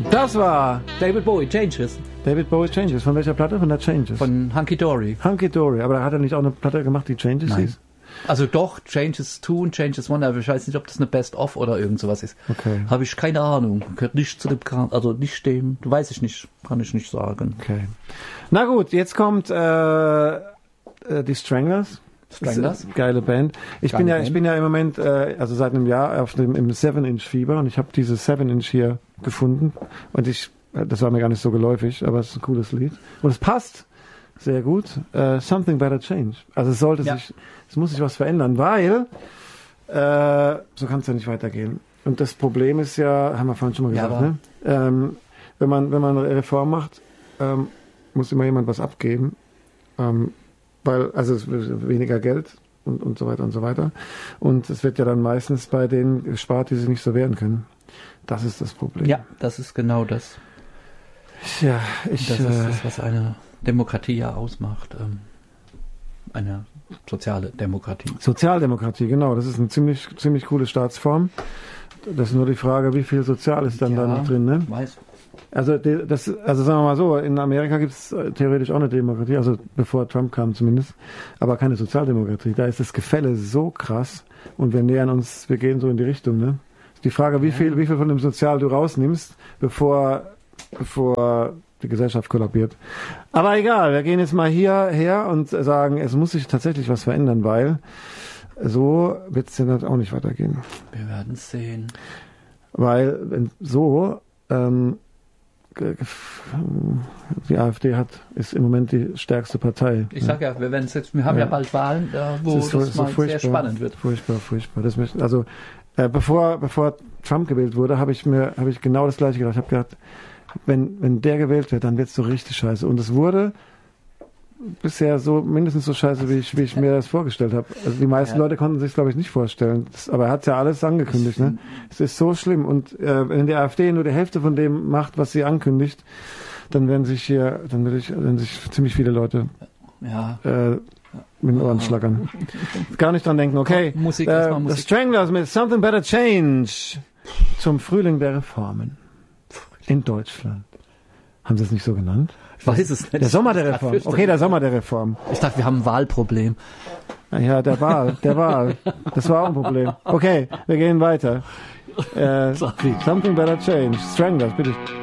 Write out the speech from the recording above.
Das war David Bowie, Changes. David Bowie, Changes. Von welcher Platte? Von der Changes. Von Hunky Dory. Hunky Dory. Aber hat er nicht auch eine Platte gemacht, die Changes hieß? Also doch, Changes 2 und Changes 1, aber ich weiß nicht, ob das eine Best-of oder irgend sowas ist. Okay. Habe ich keine Ahnung. Gehört nicht zu dem Kram, also nicht dem, weiß ich nicht, kann ich nicht sagen. Okay. Na gut, jetzt kommt die Stranglers. Stranglers? Geile Band. Ich bin ja im Moment, also seit einem Jahr im 7-Inch-Fieber und ich habe diese 7-Inch hier gefunden und das war mir gar nicht so geläufig, aber es ist ein cooles Lied. Und es passt sehr gut. Something Better Change. Also es muss sich was verändern, weil so kann es ja nicht weitergehen. Und das Problem ist ja, haben wir vorhin schon mal gesagt, ne? Wenn man eine Reform macht, muss immer jemand was abgeben. Weil, also es wird weniger Geld und so weiter und so weiter. Und es wird ja dann meistens bei denen gespart, die sich nicht so wehren können. Das ist das Problem. Ja, das ist genau das. Ja, das ist das, was eine Demokratie ja ausmacht. Eine soziale Demokratie. Sozialdemokratie, genau. Das ist eine ziemlich coole Staatsform. Das ist nur die Frage, wie viel Sozial ist dann da noch drin, ne? Weiß. Also sagen wir mal so, in Amerika gibt es theoretisch auch eine Demokratie, also bevor Trump kam zumindest, aber keine Sozialdemokratie. Da ist das Gefälle so krass und wir gehen so in die Richtung, ne? Die Frage, wie viel von dem Sozial du rausnimmst, bevor die Gesellschaft kollabiert. Aber egal, wir gehen jetzt mal hierher und sagen, es muss sich tatsächlich was verändern, weil so wird es dann auch nicht weitergehen. Wir werden es sehen. Weil wenn so die AfD ist im Moment die stärkste Partei. Ich sag ja, wir haben ja bald Wahlen, wo das mal sehr spannend wird. Furchtbar. Bevor Trump gewählt wurde, habe ich genau das Gleiche gedacht. Ich habe gedacht, wenn der gewählt wird, dann wird es so richtig scheiße. Und es wurde bisher so mindestens so scheiße, wie ich mir das vorgestellt habe. Also die meisten Leute konnten sich, glaube ich, nicht vorstellen. Aber er hat ja alles angekündigt. Ne? Es ist so schlimm. Und wenn die AfD nur die Hälfte von dem macht, was sie ankündigt, dann werden sich ziemlich viele Leute mit den Ohren schlackern. Gar nicht dran denken. Okay, Musik. The Stranglers mit Something Better Change zum Frühling der Reformen in Deutschland. Haben sie es nicht so genannt? Ich weiß es nicht. Der Sommer der Reform. Okay, der Sommer der Reform. Ich dachte, wir haben ein Wahlproblem. Ja, der Wahl. Das war auch ein Problem. Okay, wir gehen weiter. Something Better Change. Stranglers, bitte.